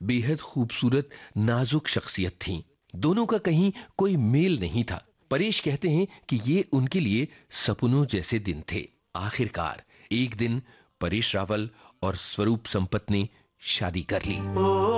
बेहद खूबसूरत नाजुक शख्सियत थीं। दोनों का कहीं कोई मेल नहीं था। परेश कहते हैं कि ये उनके लिए सपनों जैसे दिन थे। आखिरकार एक दिन परेश रावल और स्वरूप संपत ने शादी कर ली।